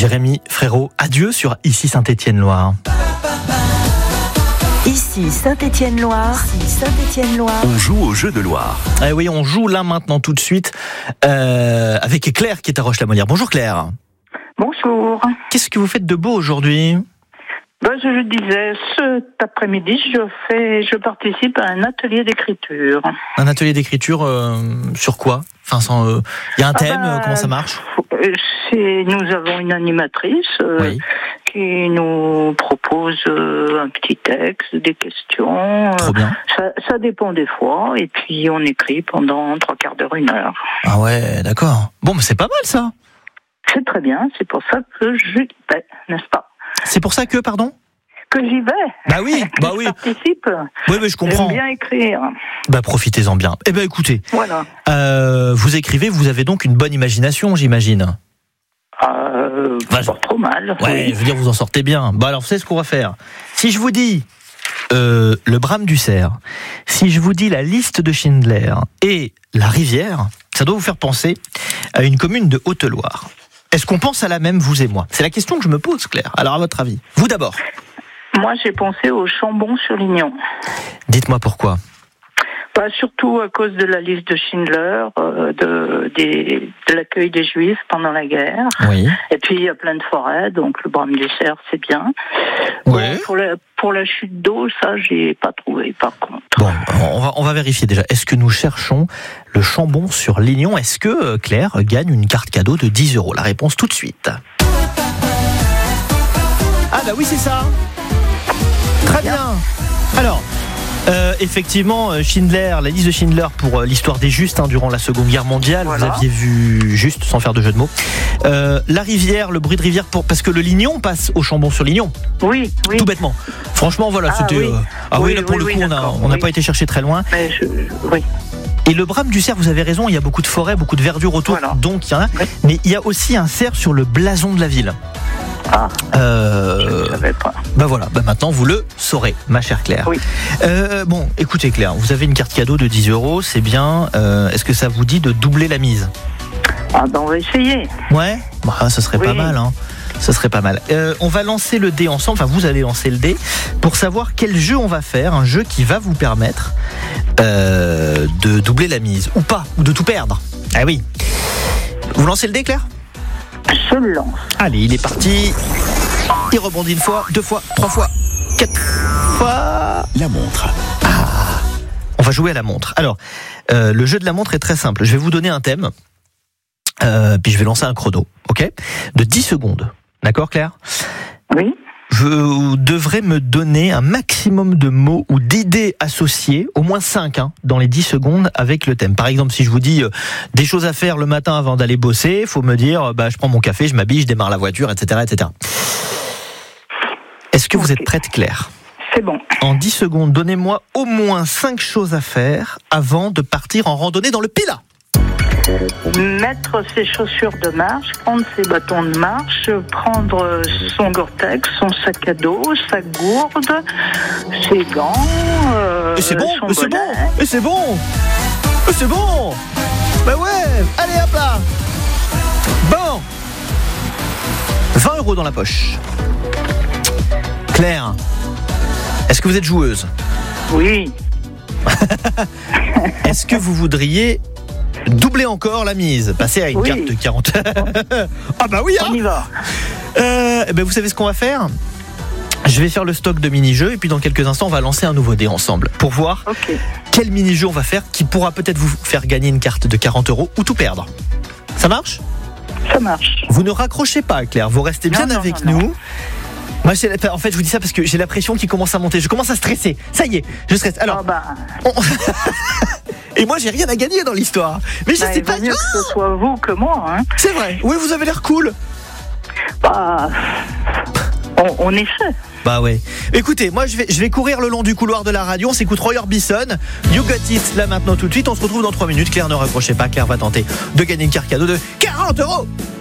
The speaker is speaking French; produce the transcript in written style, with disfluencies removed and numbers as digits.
Jérémy Frérot, adieu sur Ici Saint-Étienne-Loire. Ici Saint-Étienne-Loire. On joue au jeu de Loire. Eh oui, on joue là maintenant tout de suite avec Claire qui est à Roche-la-Molière. Bonjour Claire. Bonjour. Qu'est-ce que vous faites de beau aujourd'hui ? Je disais, cet après-midi, je participe à un atelier d'écriture. Un atelier d'écriture sur quoi ? Enfin, il y a un thème, comment ça marche ? Nous avons une animatrice Oui. qui nous propose un petit texte, des questions. Trop bien. Ça dépend des fois, et puis on écrit pendant 3/4 d'heure, 1 heure. Ah ouais, d'accord. Bon, mais c'est pas mal ça. C'est très bien, c'est pour ça que j'y vais, n'est-ce pas ? C'est pour ça que, pardon ? Que j'y vais. Bah oui. Je participe. Oui, mais je comprends. J'aime bien écrire. Bah profitez-en bien. Eh ben écoutez, Voilà. vous écrivez, vous avez donc une bonne imagination, j'imagine. Pas trop mal. Ouais, Oui. je veux dire, vous en sortez bien. Bah alors, c'est ce qu'on va faire. Si je vous dis le Brame du Cerf, si je vous dis la liste de Schindler et la rivière, ça doit vous faire penser à une commune de Haute-Loire. Est-ce qu'on pense à la même, vous et moi ? C'est la question que je me pose, Claire. Alors, à votre avis ? Vous d'abord. Moi, j'ai pensé au Chambon-sur-Lignon. Dites-moi pourquoi. Surtout à cause de la liste de Schindler, de l'accueil des Juifs pendant la guerre. Oui. Et puis, il y a plein de forêts, donc le Brame du Cerf, c'est bien. Ouais. Bon, pour la chute d'eau, ça, j'ai pas trouvé, par contre. Bon, on va vérifier déjà. Est-ce que nous cherchons le Chambon-sur-Lignon ? Est-ce que Claire gagne une carte cadeau de 10 €? La réponse tout de suite. Ah bah oui, c'est ça. Très bien. Alors, effectivement, Schindler, la liste de Schindler pour l'histoire des Justes durant la Seconde Guerre mondiale. Voilà. Vous aviez vu juste, sans faire de jeu de mots. La rivière, le bruit de rivière, parce que le Lignon passe au Chambon-sur-Lignon. Oui. Tout bêtement. Franchement, voilà, c'était. Oui. Là pour le coup, on n'a pas été chercher très loin. Mais oui. Et le Brame du Cerf, vous avez raison, il y a beaucoup de forêts, beaucoup de verdure autour, Voilà. donc il y en a. Oui. Mais il y a aussi un cerf sur le blason de la ville. Je savais pas. Bah voilà, maintenant vous le saurez, ma chère Claire. Oui. Bon, écoutez Claire, vous avez une carte cadeau de 10 €, c'est bien. Est-ce que ça vous dit de doubler la mise ? On va essayer. Ouais, ça serait pas mal, hein. Ça serait pas mal. On va lancer le dé ensemble, enfin vous allez lancer le dé pour savoir quel jeu on va faire, un jeu qui va vous permettre de doubler la mise, ou pas, ou de tout perdre. Ah oui. Vous lancez le dé, Claire ? Je le lance. Allez, il est parti. Il rebondit 1 fois, 2 fois, 3 fois, 4 fois. La montre. On va jouer à la montre. Alors, le jeu de la montre est très simple. Je vais vous donner un thème, puis je vais lancer un chrono, ok ? De 10 secondes. D'accord, Claire ? Oui. Vous devrez me donner un maximum de mots ou d'idées associées, au moins 5, dans les 10 secondes avec le thème. Par exemple, si je vous dis des choses à faire le matin avant d'aller bosser, il faut me dire, je prends mon café, je m'habille, je démarre la voiture, etc. etc. Est-ce que vous êtes prête, Claire ? C'est bon. En 10 secondes, donnez-moi au moins 5 choses à faire avant de partir en randonnée dans le Pilat. Mettre ses chaussures de marche, prendre ses bâtons de marche, prendre son Gore-Tex, son sac à dos, sa gourde, ses gants, Et c'est bon, son et c'est bon, bonnet. et c'est bon, et c'est bon. Bah ouais, allez hop là. Bon, 20 € dans la poche. Claire, est-ce que vous êtes joueuse ? Oui. Est-ce que vous voudriez doubler encore la mise, passer à une Oui. carte de 40 ? Ah bah oui, On y va. vous savez ce qu'on va faire ? Je vais faire le stock de mini-jeux et puis dans quelques instants on va lancer un nouveau dé ensemble pour voir Ok. quel mini-jeu on va faire qui pourra peut-être vous faire gagner une carte de 40 € ou tout perdre. Ça marche ? Ça marche. Vous ne raccrochez pas, Claire, vous restez bien Non, avec non. nous. Moi, en fait, je vous dis ça parce que j'ai la pression qui commence à monter. Je commence à stresser. Ça y est, je stresse. Alors, et moi, j'ai rien à gagner dans l'histoire. Mais je sais il pas. vaut mieux que ce soit vous que moi. C'est vrai. Oui, vous avez l'air cool. On essaie. Bah ouais. Écoutez, moi je vais courir le long du couloir de la radio. On s'écoute Roy Orbison. You Got It là maintenant tout de suite. On se retrouve dans 3 minutes. Claire, ne raccrochez pas. Claire va tenter de gagner une carte cadeau de 40 €.